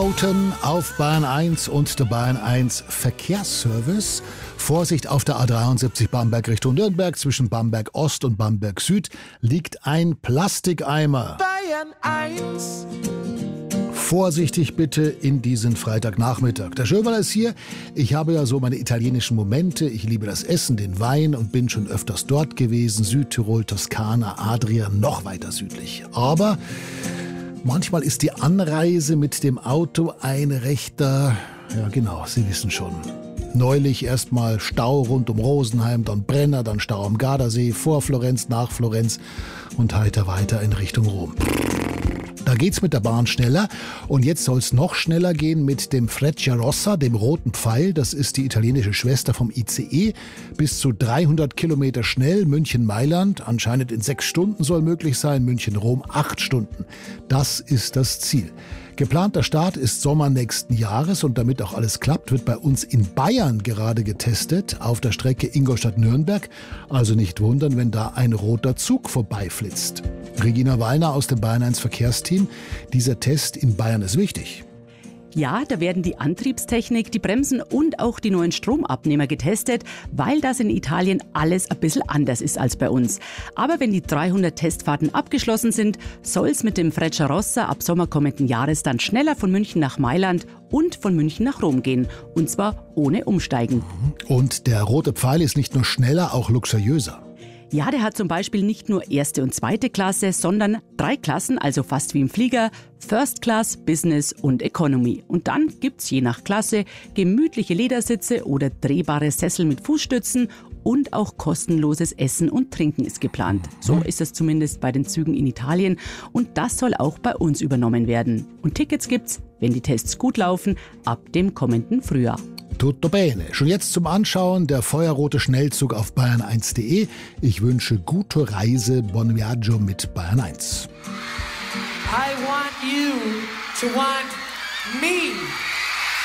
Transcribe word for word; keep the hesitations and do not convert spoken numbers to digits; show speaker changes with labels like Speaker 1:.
Speaker 1: Auf Bayern eins und der Bayern eins Verkehrsservice. Vorsicht, auf der A dreiundsiebzig Bamberg Richtung Nürnberg. Zwischen Bamberg Ost und Bamberg Süd liegt ein Plastikeimer.
Speaker 2: Bayern eins.
Speaker 1: Vorsichtig bitte in diesen Freitagnachmittag. Der Schöberl ist hier. Ich habe ja so meine italienischen Momente. Ich liebe das Essen, den Wein und bin schon öfters dort gewesen. Südtirol, Toskana, Adria, noch weiter südlich. Aber manchmal ist die Anreise mit dem Auto ein rechter, ja genau, Sie wissen schon. Neulich erstmal Stau rund um Rosenheim, dann Brenner, dann Stau am Gardasee, vor Florenz, nach Florenz und heiter weiter in Richtung Rom. Da geht's mit der Bahn schneller und jetzt soll's noch schneller gehen mit dem Frecciarossa, dem roten Pfeil. Das ist die italienische Schwester vom I C E. Bis zu dreihundert Kilometer schnell, München-Mailand. Anscheinend in sechs Stunden soll möglich sein, München-Rom acht Stunden. Das ist das Ziel. Geplanter Start ist Sommer nächsten Jahres und damit auch alles klappt, wird bei uns in Bayern gerade getestet auf der Strecke Ingolstadt-Nürnberg. Also nicht wundern, wenn da ein roter Zug vorbeiflitzt. Regina Wallner aus dem Bayern eins Verkehrsteam. Dieser Test in Bayern ist wichtig.
Speaker 3: Ja, da werden die Antriebstechnik, die Bremsen und auch die neuen Stromabnehmer getestet, weil das in Italien alles ein bisschen anders ist als bei uns. Aber wenn die dreihundert Testfahrten abgeschlossen sind, soll es mit dem Frecciarossa ab Sommer kommenden Jahres dann schneller von München nach Mailand und von München nach Rom gehen. Und zwar ohne Umsteigen.
Speaker 1: Und der rote Pfeil ist nicht nur schneller, auch luxuriöser.
Speaker 3: Ja, der hat zum Beispiel nicht nur erste und zweite Klasse, sondern drei Klassen, also fast wie im Flieger, First Class, Business und Economy. Und dann gibt's je nach Klasse gemütliche Ledersitze oder drehbare Sessel mit Fußstützen und auch kostenloses Essen und Trinken ist geplant. So ist es zumindest bei den Zügen in Italien und das soll auch bei uns übernommen werden. Und Tickets gibt's, wenn die Tests gut laufen, ab dem kommenden Frühjahr.
Speaker 1: Tutto bene. Schon jetzt zum Anschauen der feuerrote Schnellzug auf bayern eins punkt de. Ich wünsche gute Reise, buon viaggio mit Bayern eins.
Speaker 2: I want you to want me.